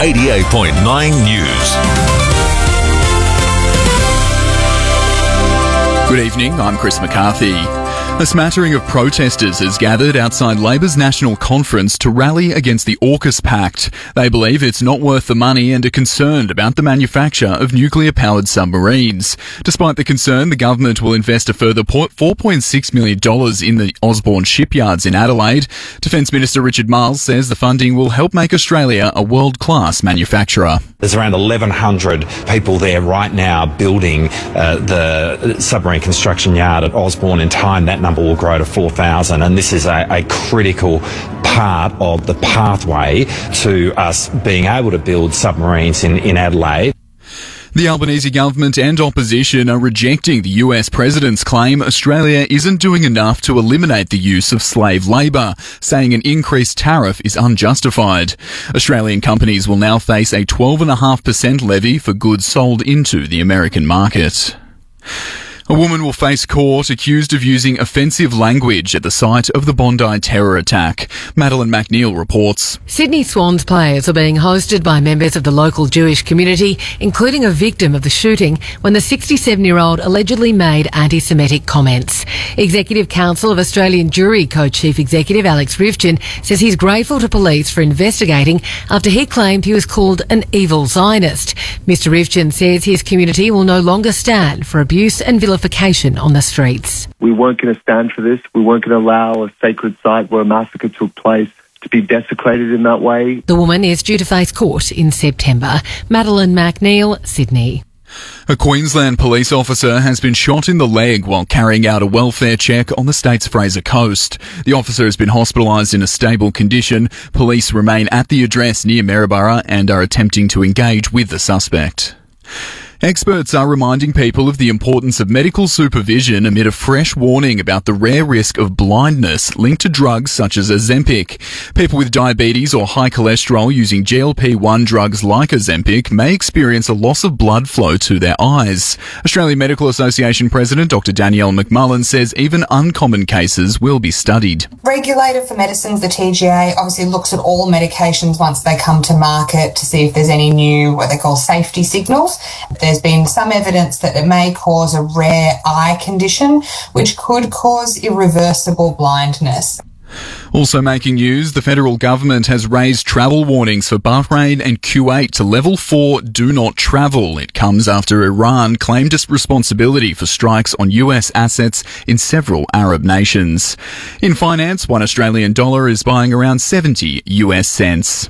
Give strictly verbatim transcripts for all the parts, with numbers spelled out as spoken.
eighty-eight point nine News. Good evening, I'm Chris McCarthy. A smattering of protesters has gathered outside Labor's national conference to rally against the AUKUS Pact. They believe it's not worth the money and are concerned about the manufacture of nuclear-powered submarines. Despite the concern, the government will invest a further four point six million dollars in the Osborne shipyards in Adelaide. Defence Minister Richard Marles says the funding will help make Australia a world-class manufacturer. There's around eleven hundred people there right now building uh, the submarine construction yard at Osborne. In time, that number will grow to four thousand, and this is a, a critical part of the pathway to us being able to build submarines in, in Adelaide. The Albanese government and opposition are rejecting the U S president's claim Australia isn't doing enough to eliminate the use of slave labour, saying an increased tariff is unjustified. Australian companies will now face a twelve point five percent levy for goods sold into the American market. A woman will face court accused of using offensive language at the site of the Bondi terror attack. Madeline McNeil reports. Sydney Swans players are being hosted by members of the local Jewish community, including a victim of the shooting when the sixty-seven-year-old allegedly made anti-Semitic comments. Executive Council of Australian Jury Co-Chief Executive Alex Rivchin says he's grateful to police for investigating after he claimed he was called an evil Zionist. Mister Rivchin says his community will no longer stand for abuse and vilification on the streets. We weren't going to stand for this. We weren't going to allow a sacred site where a massacre took place to be desecrated in that way. The woman is due to face court in September. Madeline McNeil, Sydney. A Queensland police officer has been shot in the leg while carrying out a welfare check on the state's Fraser Coast. The officer has been hospitalised in a stable condition. Police remain at the address near Maryborough and are attempting to engage with the suspect. Experts are reminding people of the importance of medical supervision amid a fresh warning about the rare risk of blindness linked to drugs such as Ozempic. People with diabetes or high cholesterol using G L P one drugs like Ozempic may experience a loss of blood flow to their eyes. Australian Medical Association President Doctor Danielle McMullen says even uncommon cases will be studied. Regulator for Medicines, the T G A, obviously looks at all medications once they come to market to see if there's any new, what they call safety signals. There's been some evidence that it may cause a rare eye condition, which could cause irreversible blindness. Also making news, the federal government has raised travel warnings for Bahrain and Kuwait to level four, do not travel. It comes after Iran claimed its responsibility for strikes on U S assets in several Arab nations. In finance, one Australian dollar is buying around seventy U S cents.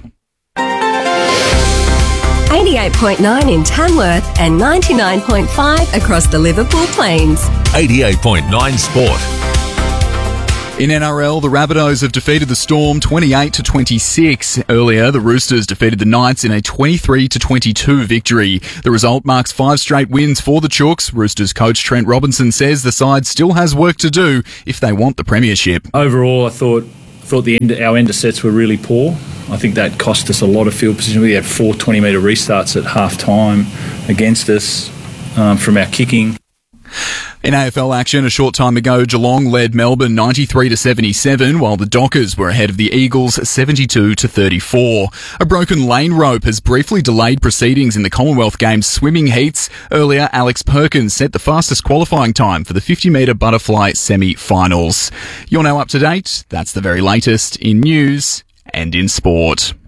eighty-eight point nine in Tamworth and ninety-nine point five across the Liverpool Plains. eighty-eight point nine Sport. In N R L, the Rabbitohs have defeated the Storm twenty-eight to twenty-six. Earlier, the Roosters defeated the Knights in a twenty-three to twenty-two victory. The result marks five straight wins for the Chooks. Roosters coach Trent Robinson says the side still has work to do if they want the premiership. Overall, I thought thought the end, our end of sets were really poor. I think that cost us a lot of field position. We had four twenty-metre restarts at half-time against us um, from our kicking. In A F L action, a short time ago, Geelong led Melbourne ninety-three to seventy-seven, while the Dockers were ahead of the Eagles seventy-two to thirty-four. A broken lane rope has briefly delayed proceedings in the Commonwealth Games swimming heats. Earlier, Alex Perkins set the fastest qualifying time for the fifty metre butterfly semi-finals. You're now up to date. That's the very latest in news and in sport.